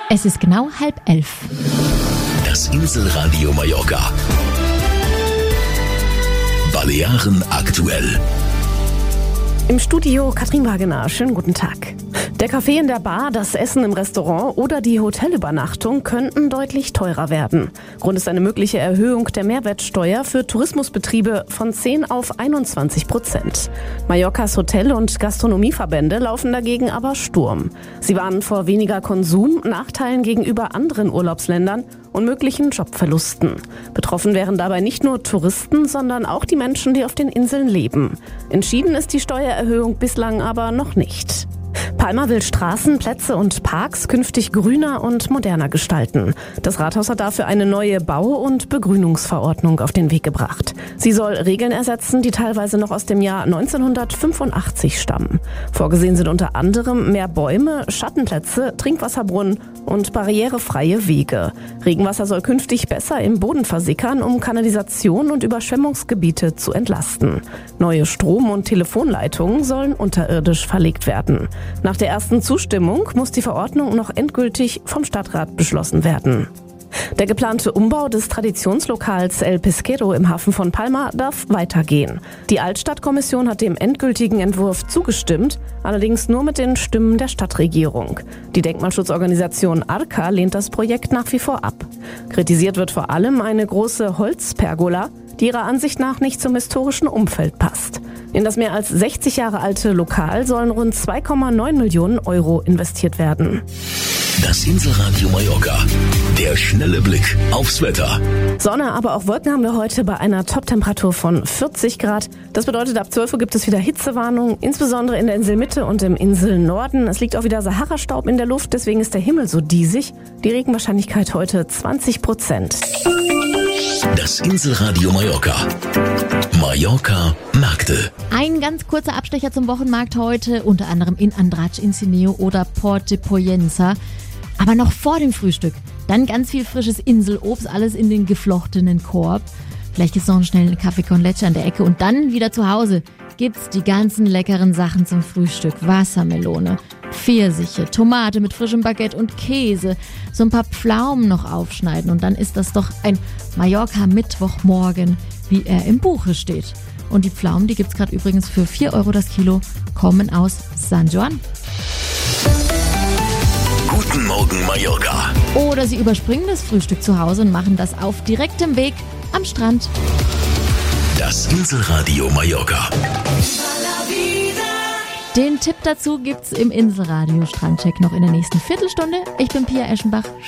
Es ist genau 10:30. Das Inselradio Mallorca. Balearen aktuell. Im Studio Katrin Wagener. Schönen guten Tag. Der Kaffee in der Bar, das Essen im Restaurant oder die Hotelübernachtung könnten deutlich teurer werden. Grund ist eine mögliche Erhöhung der Mehrwertsteuer für Tourismusbetriebe von 10 auf 21%. Mallorcas Hotel- und Gastronomieverbände laufen dagegen aber Sturm. Sie warnen vor weniger Konsum, Nachteilen gegenüber anderen Urlaubsländern und möglichen Jobverlusten. Betroffen wären dabei nicht nur Touristen, sondern auch die Menschen, die auf den Inseln leben. Entschieden ist die Steuererhöhung bislang aber noch nicht. Palma will Straßen, Plätze und Parks künftig grüner und moderner gestalten. Das Rathaus hat dafür eine neue Bau- und Begrünungsverordnung auf den Weg gebracht. Sie soll Regeln ersetzen, die teilweise noch aus dem Jahr 1985 stammen. Vorgesehen sind unter anderem mehr Bäume, Schattenplätze, Trinkwasserbrunnen und barrierefreie Wege. Regenwasser soll künftig besser im Boden versickern, um Kanalisation und Überschwemmungsgebiete zu entlasten. Neue Strom- und Telefonleitungen sollen unterirdisch verlegt werden. Nach der ersten Zustimmung muss die Verordnung noch endgültig vom Stadtrat beschlossen werden. Der geplante Umbau des Traditionslokals El Pesquero im Hafen von Palma darf weitergehen. Die Altstadtkommission hat dem endgültigen Entwurf zugestimmt, allerdings nur mit den Stimmen der Stadtregierung. Die Denkmalschutzorganisation Arca lehnt das Projekt nach wie vor ab. Kritisiert wird vor allem eine große Holzpergola, die ihrer Ansicht nach nicht zum historischen Umfeld passt. In das mehr als 60 Jahre alte Lokal sollen rund 2,9 Millionen Euro investiert werden. Das Inselradio Mallorca. Der schnelle Blick aufs Wetter. Sonne, aber auch Wolken haben wir heute bei einer Toptemperatur von 40 Grad. Das bedeutet, ab 12 Uhr gibt es wieder Hitzewarnung, insbesondere in der Inselmitte und im Inselnorden. Es liegt auch wieder Sahara-Staub in der Luft, deswegen ist der Himmel so diesig. Die Regenwahrscheinlichkeit heute 20%. Das Inselradio Mallorca. Mallorca Märkte. Ein ganz kurzer Abstecher zum Wochenmarkt heute, unter anderem in Andratx Incineo oder Port de Pollença. Aber noch vor dem Frühstück. Dann ganz viel frisches Inselobst, alles in den geflochtenen Korb. Vielleicht gibt's noch einen schnellen Kaffee con leche an der Ecke. Und dann wieder zu Hause gibt's die ganzen leckeren Sachen zum Frühstück. Wassermelone, Pfirsiche, Tomate mit frischem Baguette und Käse. So ein paar Pflaumen noch aufschneiden. Und dann ist das doch ein Mallorca-Mittwochmorgen, wie er im Buche steht. Und die Pflaumen, die gibt's gerade übrigens für 4 Euro das Kilo, kommen aus San Juan. Guten Morgen Mallorca. Oder sie überspringen das Frühstück zu Hause und machen das auf direktem Weg am Strand. Das Inselradio Mallorca. Den Tipp dazu gibt's im Inselradio Strandcheck noch in der nächsten Viertelstunde. Ich bin Pia Eschenbach.